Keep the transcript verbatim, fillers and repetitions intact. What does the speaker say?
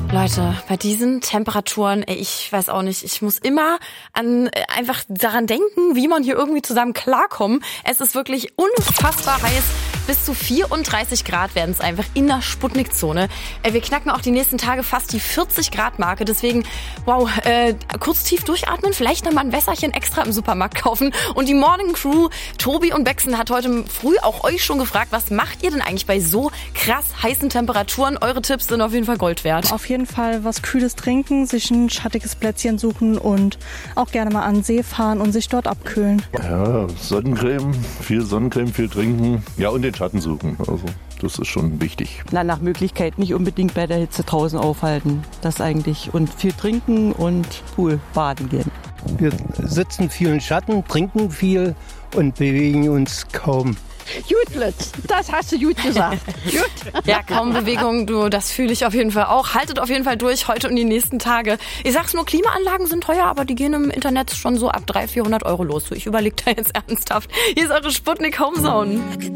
Leute, bei diesen Temperaturen, ey, ich weiß auch nicht, ich muss immer an äh, einfach daran denken, wie man hier irgendwie zusammen klarkommen. Es ist wirklich unfassbar heiß. Bis zu vierunddreißig Grad werden es einfach in der Sputnik-Zone. Äh, wir knacken auch die nächsten Tage fast die vierzig Grad Marke. Deswegen, wow, äh, kurz tief durchatmen, vielleicht nochmal ein Wässerchen extra im Supermarkt kaufen. Und die Morning Crew, Tobi und Bexen, hat heute früh auch euch schon gefragt, was macht ihr denn eigentlich bei so krass heißen Temperaturen? Eure Tipps sind auf jeden Fall Gold wert. Auf jeden Fall was Kühles trinken, sich ein schattiges Plätzchen suchen und auch gerne mal an den See fahren und sich dort abkühlen. Ja, Sonnencreme, viel Sonnencreme, viel trinken. Ja, und den Schatten suchen. Also das ist schon wichtig. Na, nach Möglichkeit nicht unbedingt bei der Hitze draußen aufhalten. Das eigentlich. Und viel trinken und Pool baden gehen. Wir sitzen viel im Schatten, trinken viel und bewegen uns kaum. Gut, Lutz, das hast du gut gesagt. Gut. Ja, kaum Bewegung, du, das fühle ich auf jeden Fall auch. Haltet auf jeden Fall durch heute und die nächsten Tage. Ich sag's nur, Klimaanlagen sind teuer, aber die gehen im Internet schon so ab dreihundert, vierhundert Euro los. So, ich überlege da jetzt ernsthaft. Hier ist eure Sputnik Homezone.